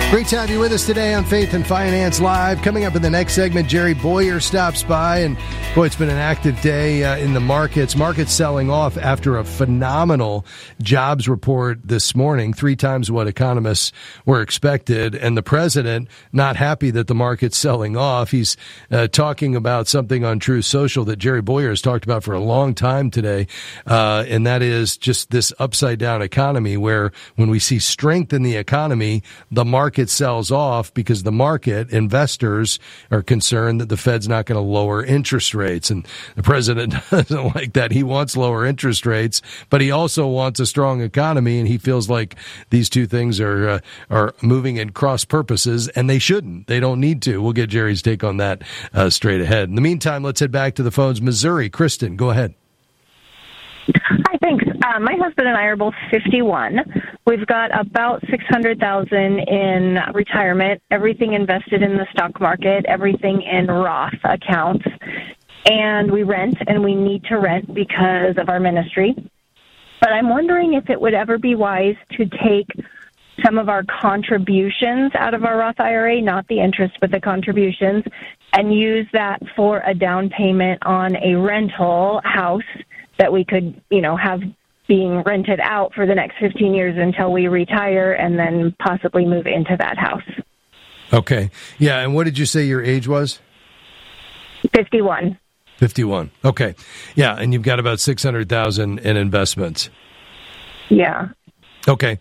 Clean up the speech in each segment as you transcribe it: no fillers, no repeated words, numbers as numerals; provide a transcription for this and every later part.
Great to have you with us today on Faith and Finance Live. Coming up in the next segment, Jerry Bowyer stops by. And, boy, it's been an active day in the markets. Markets selling off after a phenomenal jobs report this morning, 3 times what economists were expected. And the president not happy that the market's selling off. He's talking about something on Truth Social that Jerry Bowyer has talked about for a long time today, and that is just this upside-down economy where when we see strength in the economy, the market sells off because the market, investors, are concerned that the Fed's not going to lower interest rates. And the president doesn't like that. He wants lower interest rates, but he also wants a strong economy, and he feels like these two things are moving in cross purposes, and they shouldn't. They don't need to. We'll get Jerry's take on that straight ahead. In the meantime, let's head back to the phones. Missouri, Kristen, go ahead. Hi, thanks. My husband and I are both 51. We've got about $600,000 in retirement, everything invested in the stock market, everything in Roth accounts. And we rent, and we need to rent because of our ministry. But I'm wondering if it would ever be wise to take some of our contributions out of our Roth IRA, not the interest, but the contributions, and use that for a down payment on a rental house that we could, have being rented out for the next 15 years until we retire and then possibly move into that house. Okay. Yeah, and what did you say your age was? 51. 51. Okay. Yeah, and you've got about $600,000 in investments. Yeah. Okay.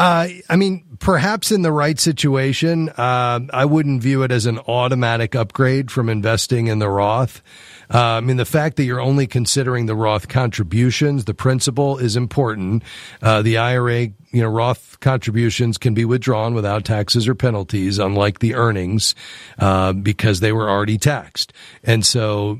Perhaps in the right situation, I wouldn't view it as an automatic upgrade from investing in the Roth. The fact that you're only considering the Roth contributions, the principal, is important. The IRA, Roth contributions can be withdrawn without taxes or penalties, unlike the earnings, because they were already taxed. And so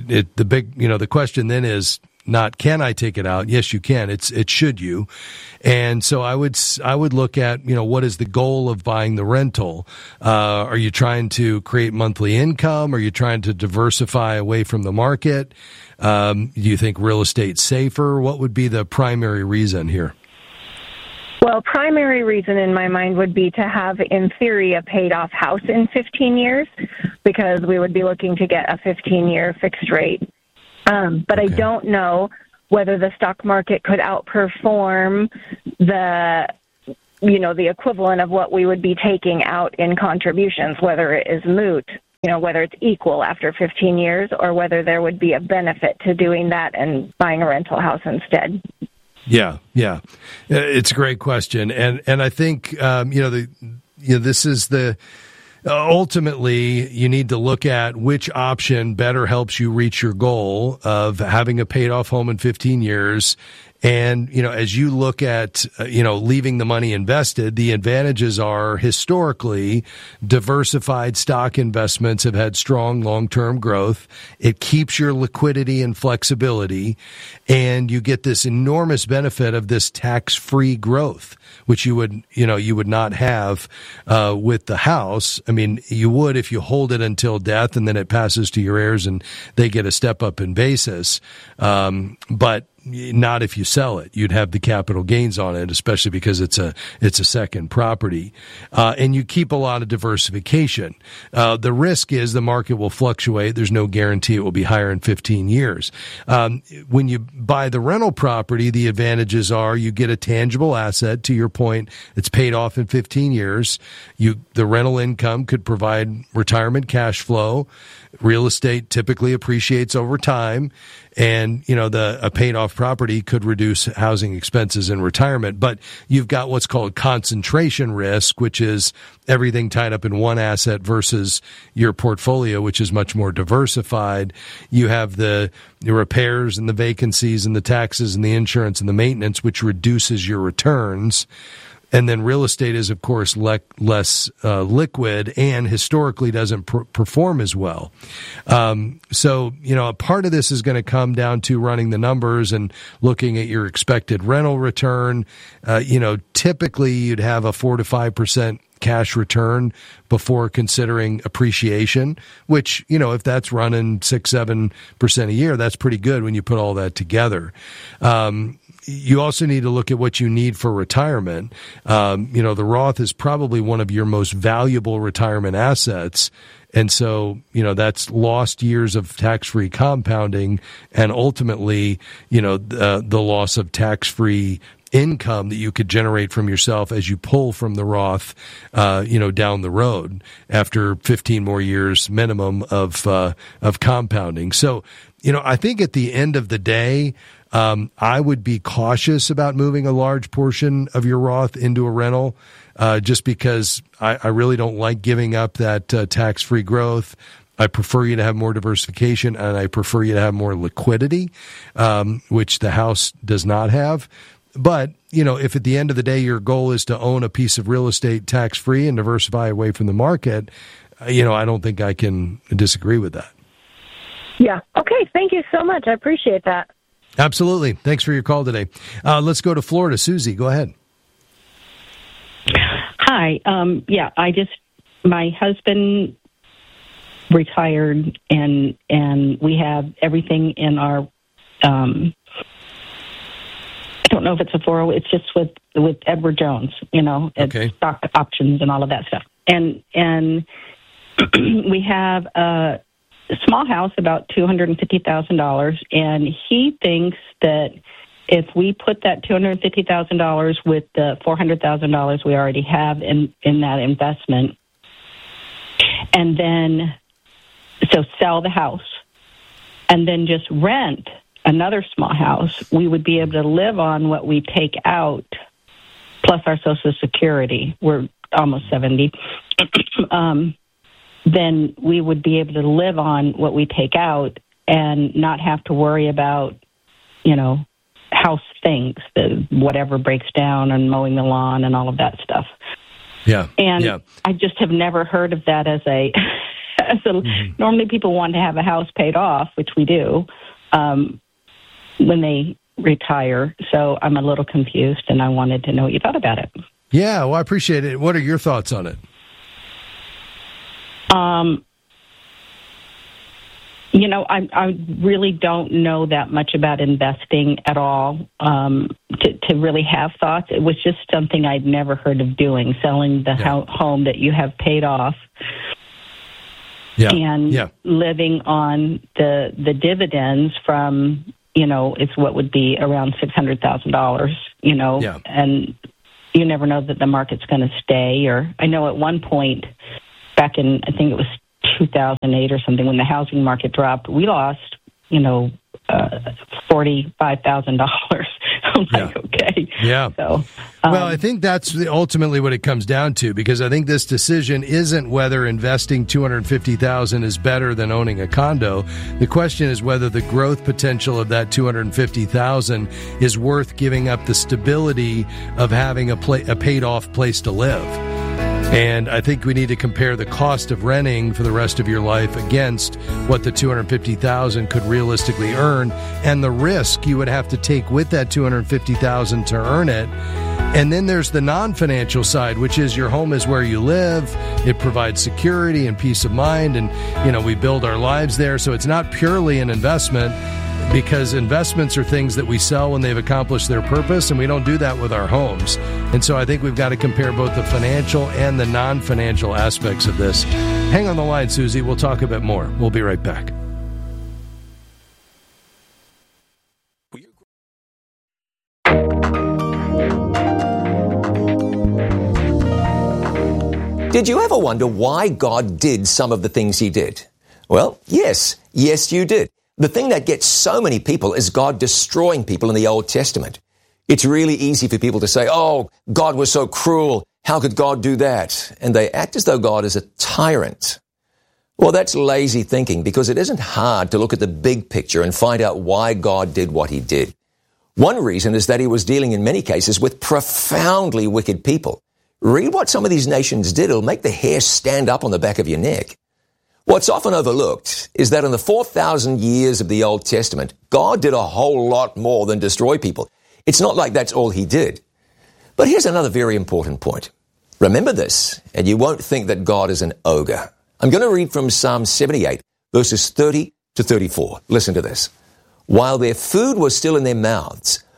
the question then is, not can I take it out? Yes, you can. It should you. And so I would look at, what is the goal of buying the rental? Are you trying to create monthly income? Are you trying to diversify away from the market? Do you think real estate's safer? What would be the primary reason here? Well, primary reason in my mind would be to have, in theory, a paid-off house in 15 years, because we would be looking to get a 15-year fixed rate. But okay. I don't know whether the stock market could outperform the equivalent of what we would be taking out in contributions, whether it is moot, whether it's equal after 15 years, or whether there would be a benefit to doing that and buying a rental house instead. Yeah. It's a great question. And I think, this is the... Ultimately, you need to look at which option better helps you reach your goal of having a paid-off home in 15 years. And, as you look at, leaving the money invested, the advantages are historically diversified stock investments have had strong long-term growth. It keeps your liquidity and flexibility, and you get this enormous benefit of this tax-free growth, which you would not have with the house. You would if you hold it until death and then it passes to your heirs and they get a step up in basis. But not if you sell it. You'd have the capital gains on it, especially because it's a second property. And you keep a lot of diversification. The risk is the market will fluctuate. There's no guarantee it will be higher in 15 years. When you buy the rental property, the advantages are you get a tangible asset, to your point, it's paid off in 15 years. The rental income could provide retirement cash flow. Real estate typically appreciates over time, and a paid off property could reduce housing expenses in retirement. But you've got what's called concentration risk, which is everything tied up in one asset versus your portfolio, which is much more diversified. You have the repairs and the vacancies and the taxes and the insurance and the maintenance, which reduces your returns. And then real estate is, of course, less liquid and historically doesn't perform as well. So, a part of this is going to come down to running the numbers and looking at your expected rental return. Typically you'd have a 4 to 5% cash return before considering appreciation, which, if that's running 6-7% a year, that's pretty good when you put all that together. you also need to look at what you need for retirement. The Roth is probably one of your most valuable retirement assets. And so, that's lost years of tax-free compounding and ultimately, the loss of tax-free income that you could generate from yourself as you pull from the Roth, down the road after 15 more years minimum of compounding. So, I think at the end of the day, I would be cautious about moving a large portion of your Roth into a rental, just because I really don't like giving up that tax-free growth. I prefer you to have more diversification, and I prefer you to have more liquidity, which the house does not have. But, if at the end of the day your goal is to own a piece of real estate tax-free and diversify away from the market, I don't think I can disagree with that. Yeah. Okay. Thank you so much. I appreciate that. Absolutely. Thanks for your call today. Let's go to Florida. Susie, go ahead. Hi. My husband retired and we have everything in our, I don't know if it's a 401, it's just with Edward Jones, Okay. Stock options and all of that stuff. And we have a small house, about $250,000, and he thinks that if we put that $250,000 with the $400,000 we already have in that investment, and then so sell the house, and then just rent another small house, we would be able to live on what we take out plus our Social Security. We're almost 70. Then we would be able to live on what we take out and not have to worry about, house things, whatever breaks down and mowing the lawn and all of that stuff. Yeah. And yeah. I just have never heard of that as a normally people want to have a house paid off, which we do, when they retire. So I'm a little confused, and I wanted to know what you thought about it. Yeah, well, I appreciate it. What are your thoughts on it? I really don't know that much about investing at all to really have thoughts. It was just something I'd never heard of doing, selling the home that you have paid off and living on the dividends from, it's what would be around $600,000, and you never know that the market's going to stay. Or I know at one point back in, I think it was 2008 or something, when the housing market dropped, we lost, $45,000. I'm like, okay. Yeah. So, well, I think that's ultimately what it comes down to, because I think this decision isn't whether investing $250,000 is better than owning a condo. The question is whether the growth potential of that $250,000 is worth giving up the stability of having a paid off place to live. And I think we need to compare the cost of renting for the rest of your life against what the $250,000 could realistically earn, and the risk you would have to take with that $250,000 to earn it. And then there's the non-financial side, which is your home is where you live. It provides security and peace of mind, and we build our lives there. So it's not purely an investment, because investments are things that we sell when they've accomplished their purpose, and we don't do that with our homes. And so I think we've got to compare both the financial and the non-financial aspects of this. Hang on the line, Susie. We'll talk a bit more. We'll be right back. Did you ever wonder why God did some of the things he did? Well, yes, you did. The thing that gets so many people is God destroying people in the Old Testament. It's really easy for people to say, oh, God was so cruel. How could God do that? And they act as though God is a tyrant. Well, that's lazy thinking, because it isn't hard to look at the big picture and find out why God did what he did. One reason is that he was dealing in many cases with profoundly wicked people. Read what some of these nations did. It'll make the hair stand up on the back of your neck. What's often overlooked is that in the 4,000 years of the Old Testament, God did a whole lot more than destroy people. It's not like that's all he did. But here's another very important point. Remember this, and you won't think that God is an ogre. I'm going to read from Psalm 78, verses 30 to 34. Listen to this. While their food was still in their mouths,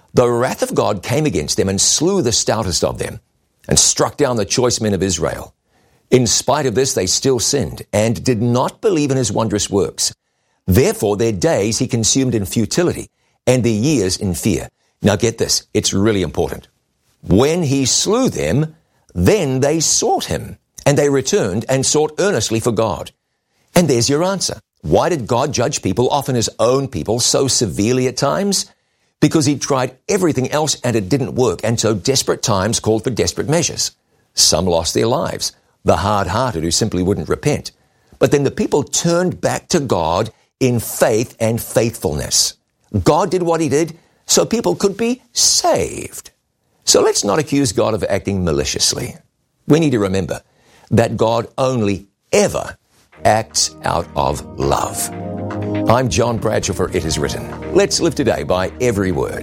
the wrath of God came against them and slew the stoutest of them and struck down the choice men of Israel. In spite of this, they still sinned and did not believe in his wondrous works. Therefore, their days he consumed in futility and their years in fear. Now get this, it's really important. When he slew them, then they sought him, and they returned and sought earnestly for God. And there's your answer. Why did God judge people, often his own people, so severely at times? Because he tried everything else and it didn't work, and so desperate times called for desperate measures. Some lost their lives, the hard-hearted who simply wouldn't repent. But then the people turned back to God in faith and faithfulness. God did what he did so people could be saved. So let's not accuse God of acting maliciously. We need to remember that God only ever acts out of love. I'm John Bradshaw for It Is Written. Let's live today by every word.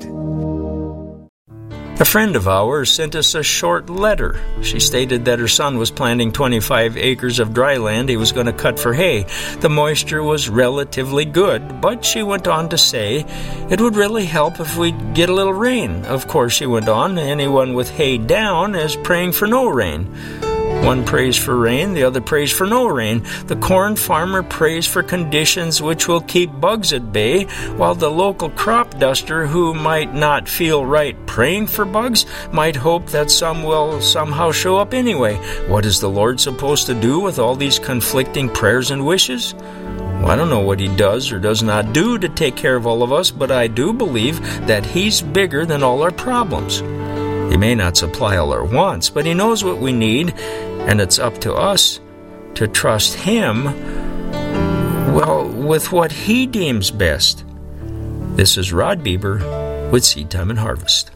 A friend of ours sent us a short letter. She stated that her son was planting 25 acres of dry land he was going to cut for hay. The moisture was relatively good, but she went on to say it would really help if we get a little rain. Of course, she went on, anyone with hay down is praying for no rain. One prays for rain, the other prays for no rain. The corn farmer prays for conditions which will keep bugs at bay, while the local crop duster, who might not feel right praying for bugs, might hope that some will somehow show up anyway. What is the Lord supposed to do with all these conflicting prayers and wishes? Well, I don't know what he does or does not do to take care of all of us, but I do believe that he's bigger than all our problems. He may not supply all our wants, but he knows what we need, and it's up to us to trust him, well, with what he deems best. This is Rod Bieber with Seed Time and Harvest.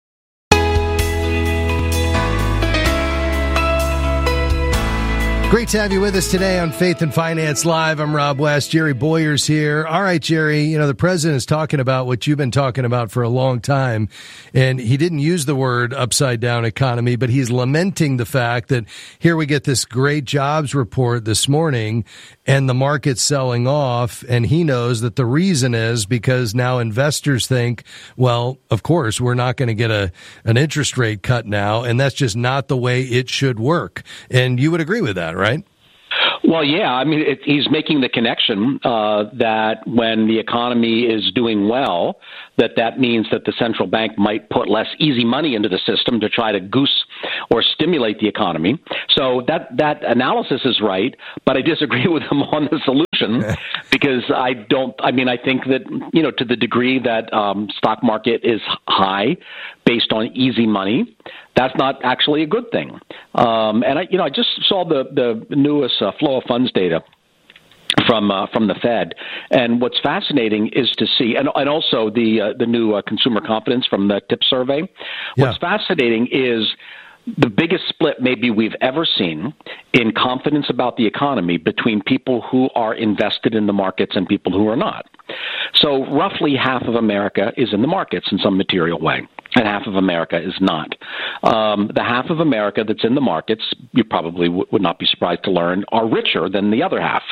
Great to have you with us today on Faith and Finance Live. I'm Rob West. Jerry Boyer's here. All right, Jerry, the president is talking about what you've been talking about for a long time, and he didn't use the word upside-down economy, but he's lamenting the fact that here we get this great jobs report this morning, and the market's selling off, and he knows that the reason is because now investors think, well, of course, we're not going to get an interest rate cut now, and that's just not the way it should work. And you would agree with that, right? Well, yeah. I mean, he's making the connection that when the economy is doing well, that means that the central bank might put less easy money into the system to try to goose or stimulate the economy. So that analysis is right, but I disagree with him on the solution because I think that, to the degree that stock market is high based on easy money, that's not actually a good thing. And I just saw the newest flow of funds data from the Fed, and what's fascinating is to see, and also the new consumer confidence from the TIP survey. Yeah. What's fascinating is the biggest split maybe we've ever seen in confidence about the economy between people who are invested in the markets and people who are not. So roughly half of America is in the markets in some material way, and half of America is not. The half of America that's in the markets, you probably would not be surprised to learn, are richer than the other half.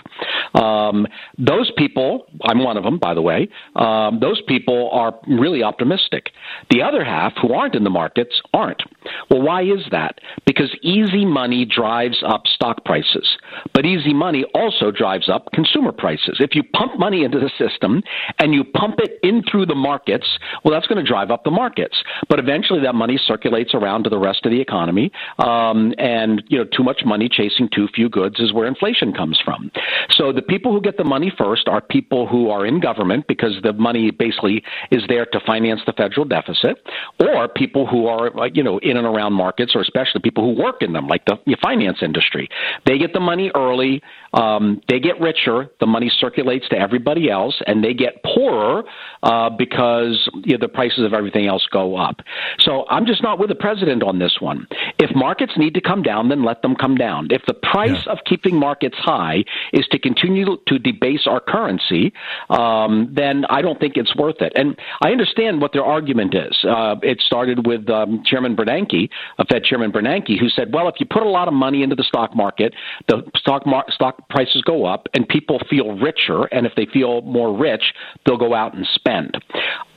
Those people, I'm one of them, by the way, those people are really optimistic. The other half, who aren't in the markets, aren't. Well, why is that? Because easy money drives up stock prices, but easy money also drives up consumer prices. If you pump money into the system and you pump it in through the markets, well, that's going to drive up the markets. But eventually that money circulates around to the rest of the economy, and too much money chasing too few goods is where inflation comes from. So the people who get the money first are people who are in government because the money basically is there to finance the federal deficit, or people who are in and around markets, or especially people who work in them, like the finance industry. They get the money early, they get richer, the money circulates to everybody else, and they get poorer because the prices of everything else go up. So I'm just not with the president on this one. If markets need to come down, then let them come down. If the price of keeping markets high is to continue to debase our currency, then I don't think it's worth it. And I understand what their argument is. It started with Chairman Bernanke, Fed Chairman Bernanke, who said, well, if you put a lot of money into the stock market, the stock prices go up and people feel richer, and if they feel more rich, they'll go out and spend.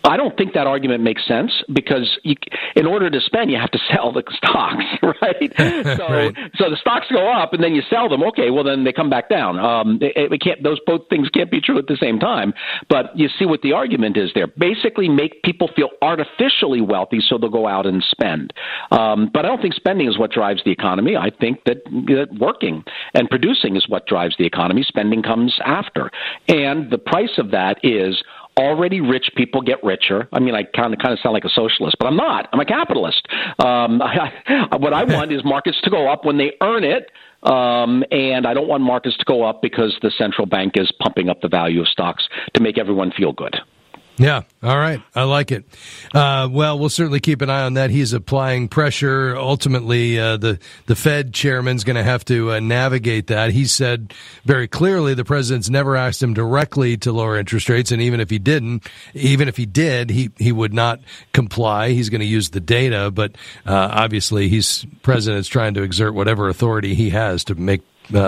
I don't think that argument makes sense because in order to spend, you have to sell the stocks, right? So the stocks go up and then you sell them. Okay, well then they come back down. Both things can't be true at the same time. But you see what the argument is there. Basically, make people feel artificially wealthy so they'll go out and spend. But I don't think spending is what drives the economy. I think that working and producing is what drives the economy. Spending comes after, and the price of that is already rich people get richer. I mean, I kind of sound like a socialist, but I'm not. I'm a capitalist. What I want is markets to go up when they earn it, and I don't want markets to go up because the central bank is pumping up the value of stocks to make everyone feel good. Yeah. All right. I like it. Well, we'll certainly keep an eye on that. He's applying pressure. Ultimately, the Fed chairman's going to have to navigate that. He said very clearly the president's never asked him directly to lower interest rates. And even if he did, he would not comply. He's going to use the data. But obviously, president's trying to exert whatever authority he has to make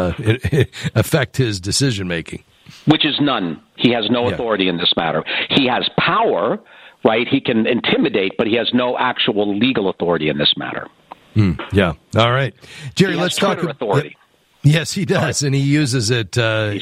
affect his decision making. Which is none. He has no authority in this matter. He has power, right? He can intimidate, but he has no actual legal authority in this matter. Yeah. All right. Jerry, let's talk about authority. Yes, he does, and he uses it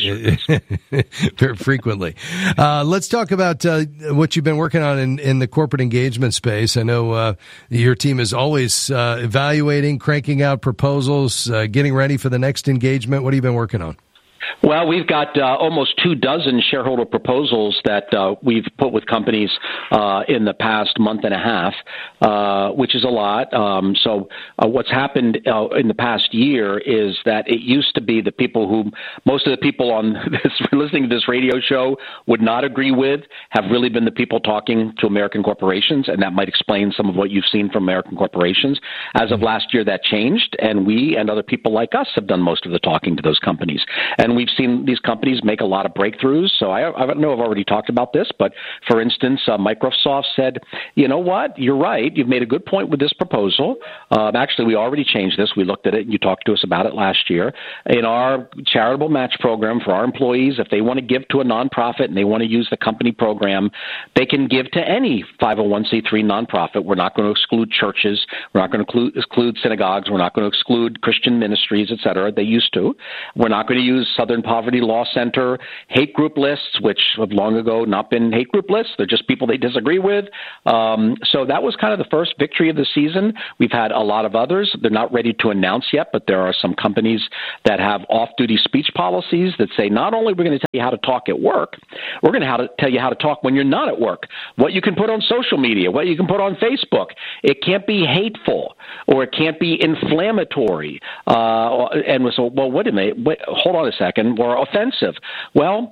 very frequently. Let's talk about what you've been working on in the corporate engagement space. I know your team is always evaluating, cranking out proposals, getting ready for the next engagement. What have you been working on? Well, we've got almost 24 shareholder proposals that we've put with companies in the past month and a half, which is a lot. So what's happened in the past year is that it used to be the people who most of the people on listening to this radio show would not agree with have really been the people talking to American corporations, and that might explain some of what you've seen from American corporations. As of last year, that changed, and we and other people like us have done most of the talking to those companies. And we've seen these companies make a lot of breakthroughs. So I know I've already talked about this, but for instance, Microsoft said, you know what, you're right. You've made a good point with this proposal. Actually, we already changed this. We looked at it and you talked to us about it last year. In our charitable match program for our employees, if they want to give to a nonprofit and they want to use the company program, they can give to any 501c3 nonprofit. We're not going to exclude churches. We're not going to exclude synagogues. We're not going to exclude Christian ministries, et cetera. They used to. We're not going to use Southern Poverty Law Center hate group lists, which have long ago not been hate group lists. They're just people they disagree with. So that was kind of the first victory of the season. We've had a lot of others. They're not ready to announce yet, but there are some companies that have off-duty speech policies that say not only we're going to tell you how to talk at work, we're going to tell you how to talk when you're not at work, what you can put on social media, what you can put on Facebook. It can't be hateful or it can't be inflammatory. And so, well, wait a minute, hold on a second, or offensive. Well,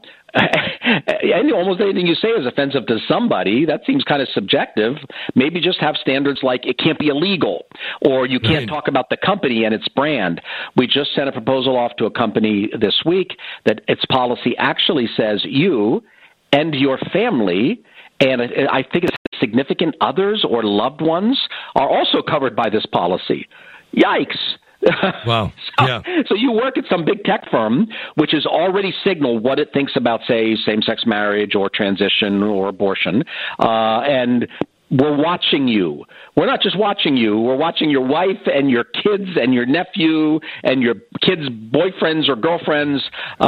almost anything you say is offensive to somebody. That seems kind of subjective. Maybe just have standards like it can't be illegal or you can't talk about the company and its brand. We just sent a proposal off to a company this week that its policy actually says you and your family, and I think it's significant others or loved ones, are also covered by this policy. Yikes. Wow. Yeah. So you work at some big tech firm, which has already signaled what it thinks about, say, same-sex marriage or transition or abortion, and we're watching you. We're not just watching you. We're watching your wife and your kids and your nephew and your kids' boyfriends or girlfriends.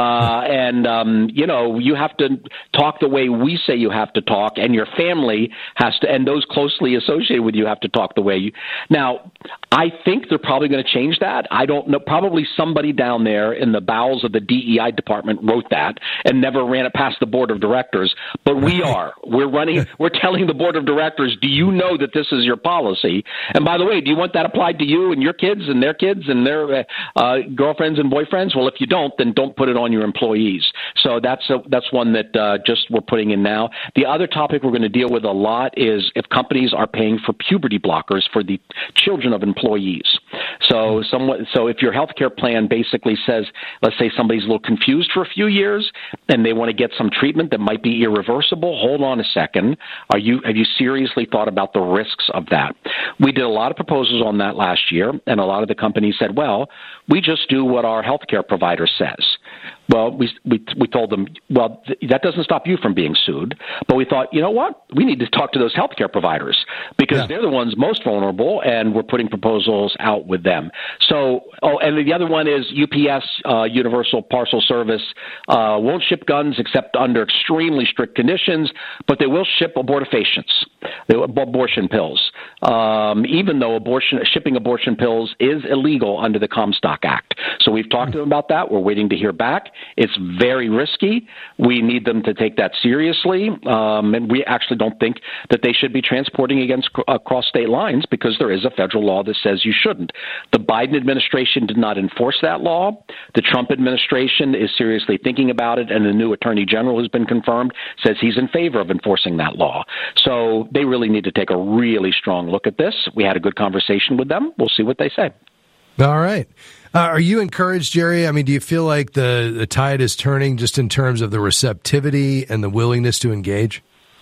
You have to talk the way we say you have to talk, and your family has to, and those closely associated with you have to talk the way you. Now, I think they're probably going to change that. I don't know. Probably somebody down there in the bowels of the DEI department wrote that and never ran it past the board of directors. But we are. We're telling the board of directors, do you know that this is your policy? And by the way, do you want that applied to you and your kids and their girlfriends and boyfriends? Well, if you don't, then don't put it on your employees. So that's one that just we're putting in now. The other topic we're going to deal with a lot is if companies are paying for puberty blockers for the children of employees. So if your health care plan basically says, let's say somebody's a little confused for a few years and they want to get some treatment that might be irreversible, hold on a second. Have you seriously thought about the risks of that? We did a lot of proposals on that last year, and a lot of the companies said, well, we just do what our health care provider says. Well, we told them, well, that doesn't stop you from being sued. But we thought, you know what? We need to talk to those healthcare providers because they're the ones most vulnerable, and we're putting proposals out with them. So, and the other one is UPS, Universal Parcel Service, won't ship guns except under extremely strict conditions, but they will ship abortifacients, abortion pills, even though shipping abortion pills is illegal under the Comstock Act. So we've talked to them about that. We're waiting to hear back. It's very risky. We need them to take that seriously, and we actually don't think that they should be transporting across state lines because there is a federal law that says you shouldn't. The Biden administration did not enforce that law. The Trump administration is seriously thinking about it, and the new attorney general has been confirmed, says he's in favor of enforcing that law. So they really need to take a really strong look at this. We had a good conversation with them. We'll see what they say. All right. Are you encouraged, Jerry? I mean, do you feel like the tide is turning just in terms of the receptivity and the willingness to engage?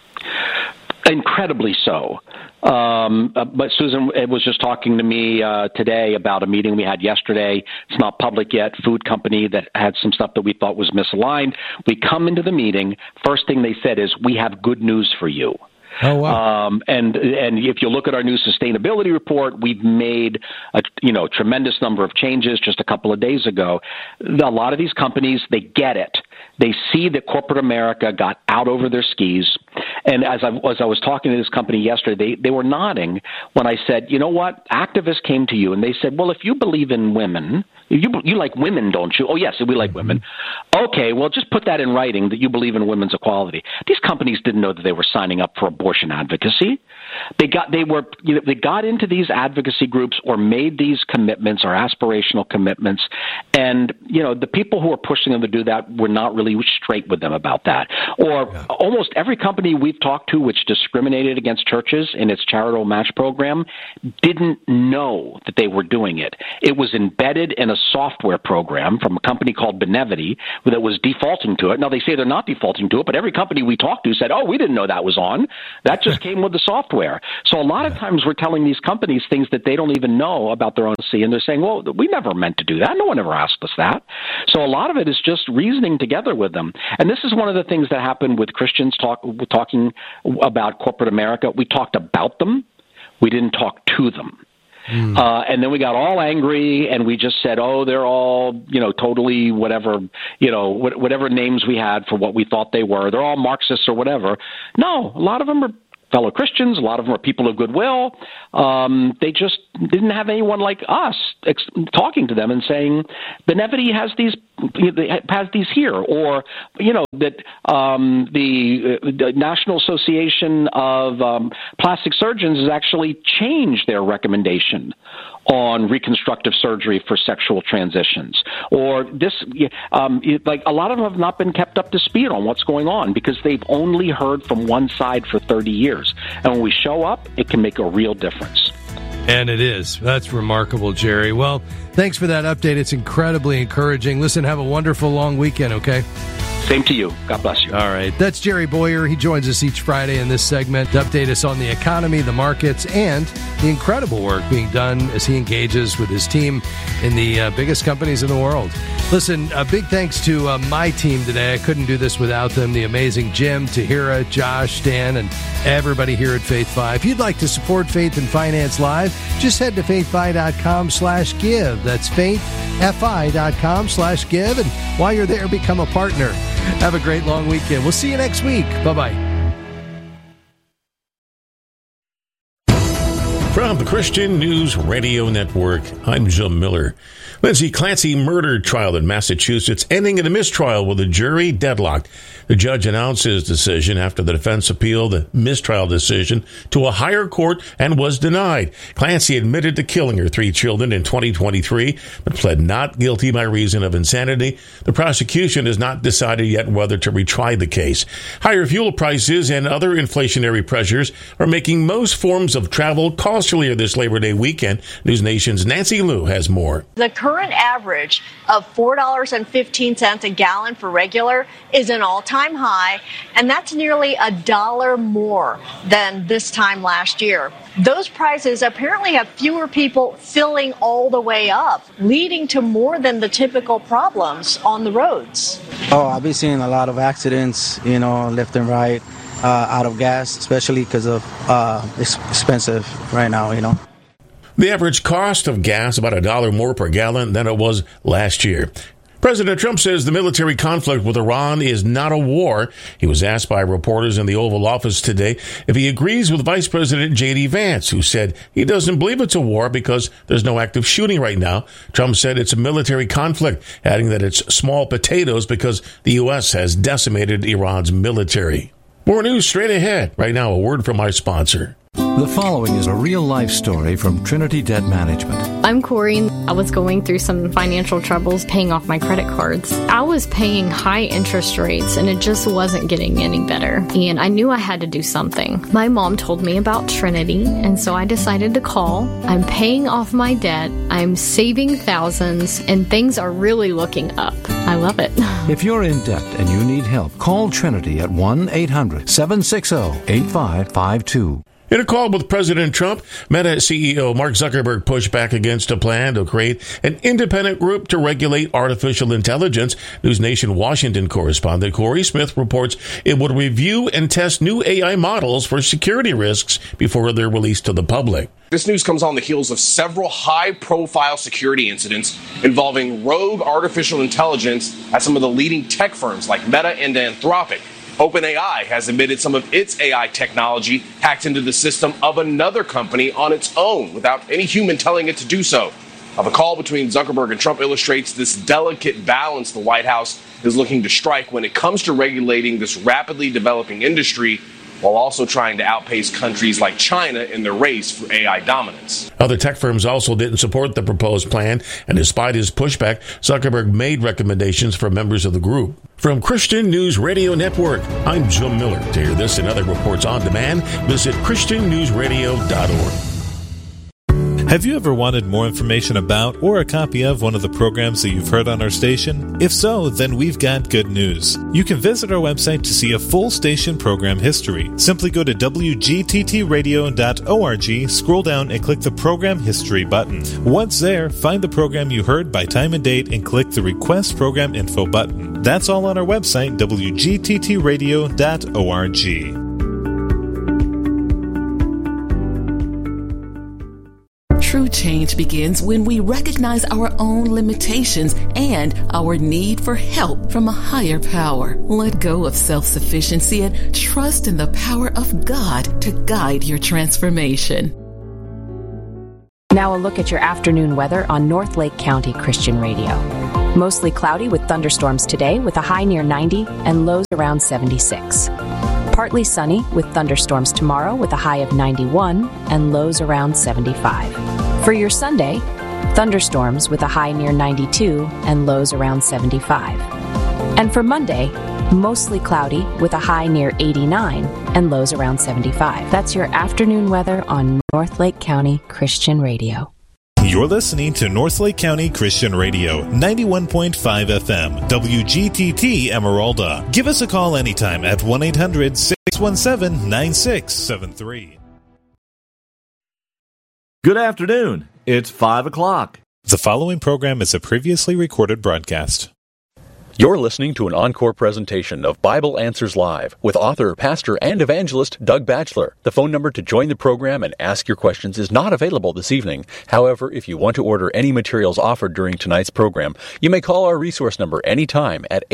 Incredibly so. But Susan was just talking to me today about a meeting we had yesterday. It's not public yet. Food company that had some stuff that we thought was misaligned. We come into the meeting. First thing they said is, we have good news for you. Oh, wow. And if you look at our new sustainability report, we've made a tremendous number of changes just a couple of days ago. A lot of these companies, they get it. They see that corporate America got out over their skis. And as I was talking to this company yesterday, they were nodding when I said, you know what, activists came to you and they said, well, if you believe in women, you like women, don't you? Oh, yes, we like women. Okay, well, just put that in writing that you believe in women's equality. These companies didn't know that they were signing up for abortion advocacy. They got into these advocacy groups or made these commitments or aspirational commitments, and the people who were pushing them to do that were not really straight with them about that. Or almost every company we've talked to which discriminated against churches in its charitable match program didn't know that they were doing it. It was embedded in a software program from a company called Benevity that was defaulting to it. Now, they say they're not defaulting to it, but every company we talked to said, oh, we didn't know that was on. That just came with the software. So a lot of times we're telling these companies things that they don't even know about their own C, and they're saying, well, we never meant to do that. No one ever asked us that. So a lot of it is just reasoning together with them. And this is one of the things that happened with Christians talking about corporate America. We talked about them. We didn't talk to them. And then we got all angry and we just said, oh, they're all, totally whatever, whatever names we had for what we thought they were. They're all Marxists or whatever. No, a lot of them are fellow Christians. A lot of them are people of goodwill. They just didn't have anyone like us talking to them and saying, Benevity has these here, or that the National Association of Plastic Surgeons has actually changed their recommendation on reconstructive surgery for sexual transitions, or this, like a lot of them have not been kept up to speed on what's going on because they've only heard from one side for 30 years. And when we show up, it can make a real difference. And it is. That's remarkable, Jerry. Well, thanks for that update. It's incredibly encouraging. Listen, have a wonderful long weekend, okay? Same to you. God bless you. All right. That's Jerry Bowyer. He joins us each Friday in this segment to update us on the economy, the markets, and the incredible work being done as he engages with his team in the biggest companies in the world. Listen, a big thanks to my team today. I couldn't do this without them. The amazing Jim, Tahira, Josh, Dan, and everybody here at Faith Fi. If you'd like to support Faith and Finance Live, just head to faithfi.com/give. That's faithfi.com/give. And while you're there, become a partner. Have a great long weekend. We'll see you next week. Bye-bye. From the Christian News Radio Network, I'm Jim Miller. Lindsay Clancy murder trial in Massachusetts ending in a mistrial with a jury deadlocked. The judge announced his decision after the defense appealed the mistrial decision to a higher court and was denied. Clancy admitted to killing her 3 children in 2023, but pled not guilty by reason of insanity. The prosecution has not decided yet whether to retry the case. Higher fuel prices and other inflationary pressures are making most forms of travel costlier earlier this Labor Day weekend. News Nation's Nancy Liu has more. The current average of $4.15 a gallon for regular is an all-time high, and that's nearly $1 more than this time last year. Those prices apparently have fewer people filling all the way up, leading to more than the typical problems on the roads. Oh, I've been seeing a lot of accidents, left and right, out of gas, especially because of it's expensive right now, The average cost of gas about $1 more per gallon than it was last year. President Trump says the military conflict with Iran is not a war. He was asked by reporters in the Oval Office today if he agrees with Vice President J.D. Vance, who said he doesn't believe it's a war because there's no active shooting right now. Trump said it's a military conflict, adding that it's small potatoes because the U.S. has decimated Iran's military. More news straight ahead. Right now, a word from our sponsor. The following is a real-life story from Trinity Debt Management. I'm Corey. I was going through some financial troubles paying off my credit cards. I was paying high interest rates, and it just wasn't getting any better. And I knew I had to do something. My mom told me about Trinity, and so I decided to call. I'm paying off my debt. I'm saving thousands, and things are really looking up. I love it. If you're in debt and you need help, call Trinity at 1-800-760-8552. In a call with President Trump, Meta CEO Mark Zuckerberg pushed back against a plan to create an independent group to regulate artificial intelligence. News Nation Washington correspondent Corey Smith reports it would review and test new AI models for security risks before they're released to the public. This news comes on the heels of several high-profile security incidents involving rogue artificial intelligence at some of the leading tech firms like Meta and Anthropic. OpenAI has admitted some of its AI technology hacked into the system of another company on its own without any human telling it to do so. Now, the call between Zuckerberg and Trump illustrates this delicate balance the White House is looking to strike when it comes to regulating this rapidly developing industry, while also trying to outpace countries like China in their race for AI dominance. Other tech firms also didn't support the proposed plan, and despite his pushback, Zuckerberg made recommendations for members of the group. From Christian News Radio Network, I'm Jim Miller. To hear this and other reports on demand, visit ChristianNewsRadio.org. Have you ever wanted more information about or a copy of one of the programs that you've heard on our station? If so, then we've got good news. You can visit our website to see a full station program history. Simply go to wgttradio.org, scroll down and click the Program History button. Once there, find the program you heard by time and date and click the Request Program Info button. That's all on our website, wgttradio.org. True change begins when we recognize our own limitations and our need for help from a higher power. Let go of self-sufficiency and trust in the power of God to guide your transformation. Now a look at your afternoon weather on North Lake County Christian Radio. Mostly cloudy with thunderstorms today with a high near 90 and lows around 76. Partly sunny with thunderstorms tomorrow with a high of 91 and lows around 75. For your Sunday, thunderstorms with a high near 92 and lows around 75. And for Monday, mostly cloudy with a high near 89 and lows around 75. That's your afternoon weather on North Lake County Christian Radio. You're listening to North Lake County Christian Radio, 91.5 FM, WGTT Emeralda. Give us a call anytime at 1-800-617-9673. Good afternoon. It's 5 o'clock. The following program is a previously recorded broadcast. You're listening to an encore presentation of Bible Answers Live with author, pastor, and evangelist Doug Batchelor. The phone number to join the program and ask your questions is not available this evening. However, if you want to order any materials offered during tonight's program, you may call our resource number anytime at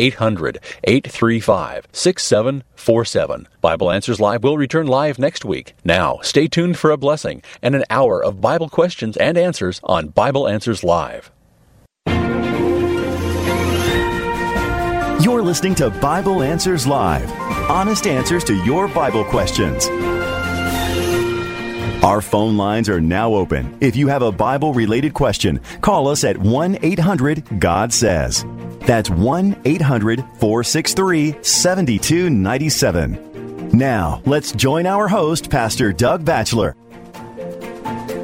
800-835-6747. Bible Answers Live will return live next week. Now, stay tuned for a blessing and an hour of Bible questions and answers on Bible Answers Live. You're listening to Bible Answers Live, honest answers to your Bible questions. Our phone lines are now open. If you have a Bible-related question, call us at 1-800-GOD-SAYS. That's 1-800-463-7297. Now, let's join our host, Pastor Doug Batchelor.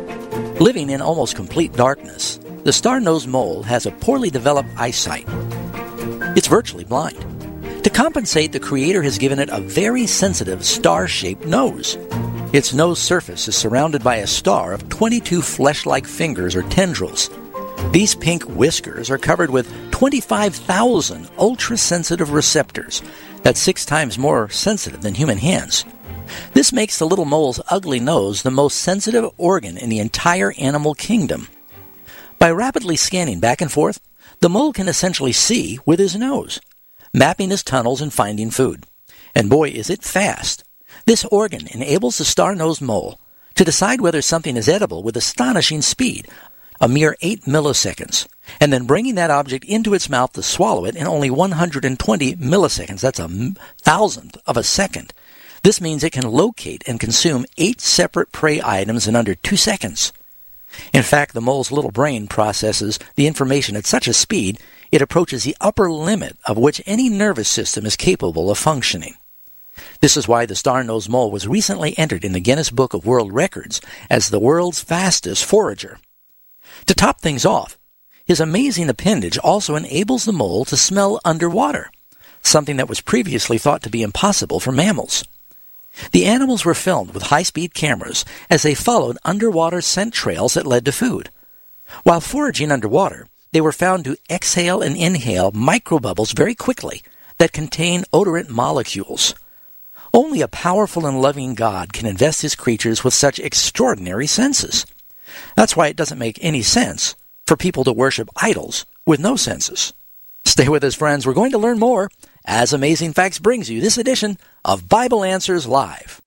Living in almost complete darkness, the star-nosed mole has a poorly developed eyesight. It's virtually blind. To compensate, the Creator has given it a very sensitive star-shaped nose. Its nose surface is surrounded by a star of 22 flesh-like fingers or tendrils. These pink whiskers are covered with 25,000 ultra-sensitive receptors. That's 6 times more sensitive than human hands. This makes the little mole's ugly nose the most sensitive organ in the entire animal kingdom. By rapidly scanning back and forth, the mole can essentially see with his nose, mapping his tunnels and finding food. And boy, is it fast. This organ enables the star-nosed mole to decide whether something is edible with astonishing speed, a mere 8 milliseconds, and then bringing that object into its mouth to swallow it in only 120 milliseconds. That's a thousandth of a second. This means it can locate and consume 8 separate prey items in under 2 seconds. In fact, the mole's little brain processes the information at such a speed, it approaches the upper limit of which any nervous system is capable of functioning. This is why the star-nosed mole was recently entered in the Guinness Book of World Records as the world's fastest forager. To top things off, his amazing appendage also enables the mole to smell underwater, something that was previously thought to be impossible for mammals. The animals were filmed with high-speed cameras as they followed underwater scent trails that led to food. While foraging underwater, they were found to exhale and inhale microbubbles very quickly that contain odorant molecules. Only a powerful and loving God can invest his creatures with such extraordinary senses. That's why it doesn't make any sense for people to worship idols with no senses. Stay with us, friends. We're going to learn more as Amazing Facts brings you this edition of Bible Answers Live.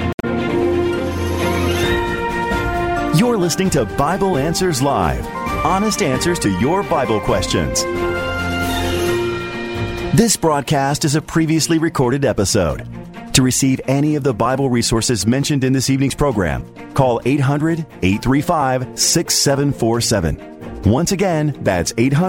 You're listening to Bible Answers Live. Honest answers to your Bible questions. This broadcast is a previously recorded episode. To receive any of the Bible resources mentioned in this evening's program, call 800-835-6747. Once again, that's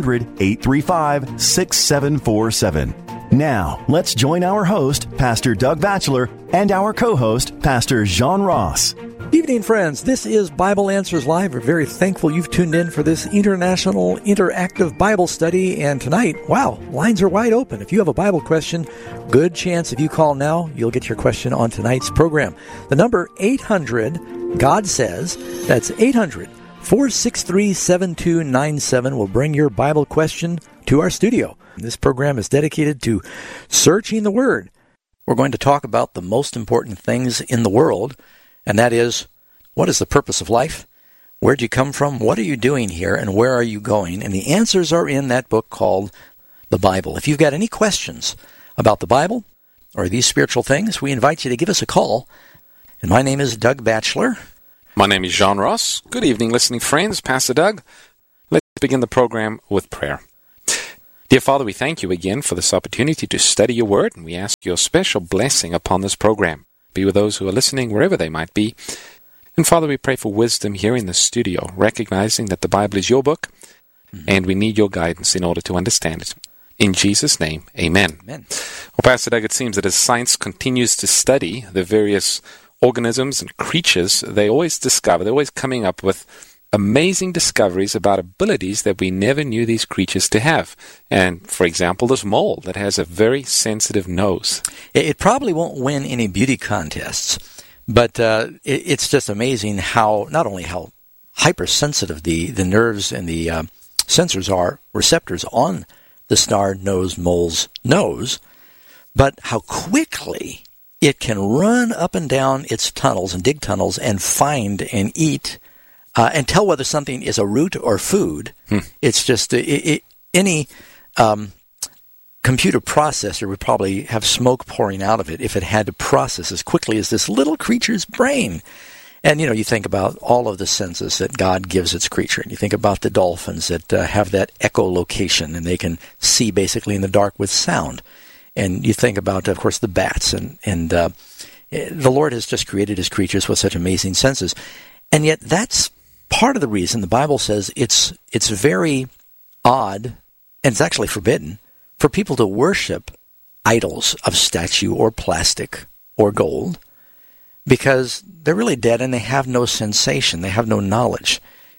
800-835-6747. Now, let's join our host, Pastor Doug Batchelor, and our co-host, Pastor John Ross. Evening, friends. This is Bible Answers Live. We're very thankful you've tuned in for this international interactive Bible study. And tonight, wow, lines are wide open. If you have a Bible question, good chance if you call now, you'll get your question on tonight's program. The number 800-GOD-SAYS, that's 800-463-7297 will bring your Bible question to our studio. This program is dedicated to searching the Word. We're going to talk about the most important things in the world, and that is, what is the purpose of life? Where'd you come from? What are you doing here? And where are you going? And the answers are in that book called the Bible. If you've got any questions about the Bible or these spiritual things, we invite you to give us a call. And my name is Doug Batchelor. My name is John Ross. Good evening, listening friends. Pastor Doug. Let's begin the program with prayer. Dear Father, we thank you again for this opportunity to study your word, and we ask your special blessing upon this program. Be with those who are listening wherever they might be. And Father, we pray for wisdom here in the studio, recognizing that the Bible is your book, and we need your guidance in order to understand it. In Jesus' name, amen. Amen. Well, Pastor Doug, it seems that as science continues to study the various organisms and creatures, they're always coming up with amazing discoveries about abilities that we never knew these creatures to have. And, for example, this mole that has a very sensitive nose. It probably won't win any beauty contests, but it's just amazing how, not only how hypersensitive the nerves and the sensors are, receptors on the star-nosed mole's nose, but how quickly it can run up and down its tunnels and dig tunnels and find and eat and tell whether something is a root or food. It's just any computer processor would probably have smoke pouring out of it if it had to process as quickly as this little creature's brain. And, you think about all of the senses that God gives its creature. And you think about the dolphins that have that echolocation, and they can see basically in the dark with sound. And you think about, of course, the bats. And the Lord has just created his creatures with such amazing senses. And yet that's part of the reason the Bible says it's very odd, and it's actually forbidden, for people to worship idols of statue or plastic or gold, because they're really dead and they have no sensation, they have no knowledge.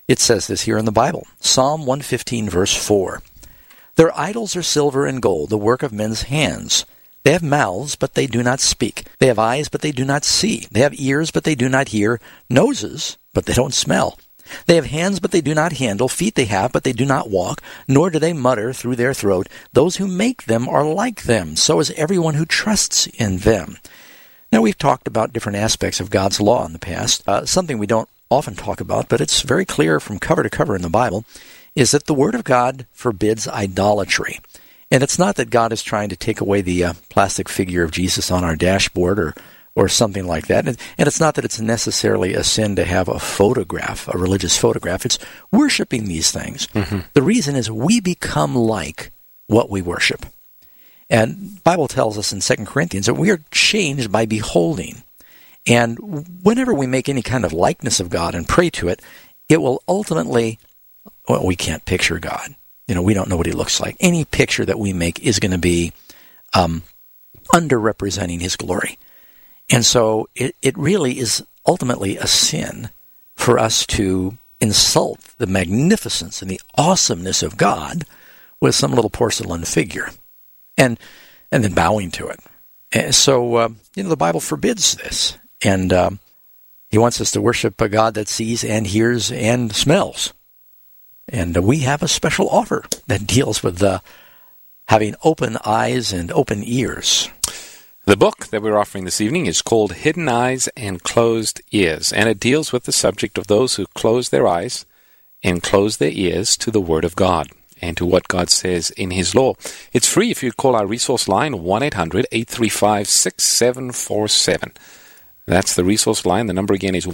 It says this here in the Bible, Psalm 115, verse 4. Their idols are silver and gold, the work of men's hands. They have mouths, but they do not speak. They have eyes, but they do not see. They have ears, but they do not hear. Noses, but they don't smell. They have hands, but they do not handle. Feet they have, but they do not walk. Nor do they mutter through their throat. Those who make them are like them. So is everyone who trusts in them. Now, we've talked about different aspects of God's law in the past. Something we don't often talk about, but it's very clear from cover to cover in the Bible, is that the Word of God forbids idolatry. And it's not that God is trying to take away the plastic figure of Jesus on our dashboard or something like that. And it's not that it's necessarily a sin to have a photograph, a religious photograph. It's worshiping these things. Mm-hmm. The reason is we become like what we worship. And the Bible tells us in 2 Corinthians that we are changed by beholding. And whenever we make any kind of likeness of God and pray to it, it will ultimately, well, we can't picture God. We don't know what he looks like. Any picture that we make is going to be underrepresenting his glory. And so it really is ultimately a sin for us to insult the magnificence and the awesomeness of God with some little porcelain figure and then bowing to it. And so, the Bible forbids this. And he wants us to worship a God that sees and hears and smells. And we have a special offer that deals with having open eyes and open ears. The book that we're offering this evening is called Hidden Eyes and Closed Ears, and it deals with the subject of those who close their eyes and close their ears to the Word of God and to what God says in His law. It's free if you call our resource line, 1-800-835-6747. That's the resource line. The number again is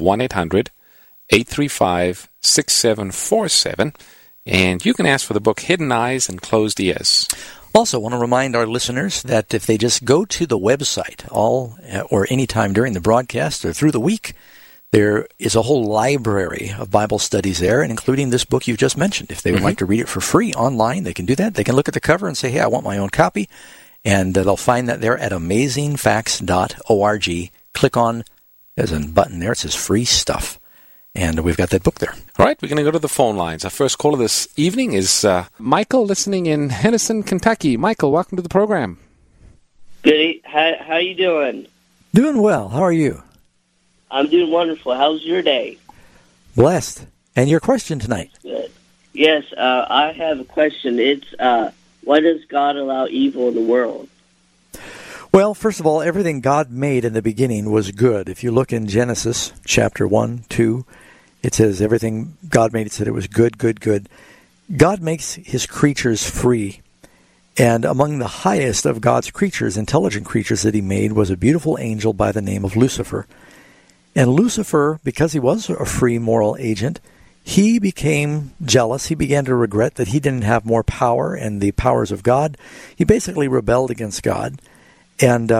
1-800-835-6747. And you can ask for the book Hidden Eyes and Closed Ears. Also, want to remind our listeners that if they just go to the website or any time during the broadcast or through the week, there is a whole library of Bible studies there, and including this book you've just mentioned. If they would like to read it for free online, they can do that. They can look at the cover and say, hey, I want my own copy. And they'll find that there at amazingfacts.org. Click on, there's a button there. It says free stuff. And we've got that book there. All right, we're going to go to the phone lines. Our first caller this evening is Michael, listening in Henderson, Kentucky. Michael, welcome to the program. Good. How you doing? Doing well. How are you? I'm doing wonderful. How's your day? Blessed. And your question tonight? Good. Yes, I have a question. It's why does God allow evil in the world? Well, first of all, everything God made in the beginning was good. If you look in Genesis chapter 1, 2, it says everything God made, it said it was good, good, good. God makes his creatures free. And among the highest of God's creatures, intelligent creatures that he made, was a beautiful angel by the name of Lucifer. And Lucifer, because he was a free moral agent, he became jealous. He began to regret that he didn't have more power and the powers of God. He basically rebelled against God. And